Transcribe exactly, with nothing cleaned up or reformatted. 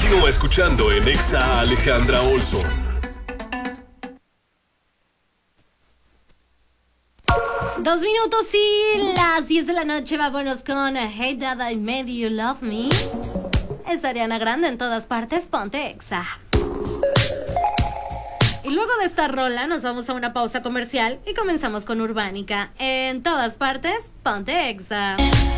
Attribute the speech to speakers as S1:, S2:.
S1: Continúa escuchando en Exa Alejandra Olson.
S2: Dos minutos y las diez de la noche. Vámonos con Hey Dad, I Made You Love Me. Es Ariana Grande en todas partes. Ponte Exa. Y luego de esta rola nos vamos a una pausa comercial y comenzamos con Urbánica. En todas partes, ponte Exa.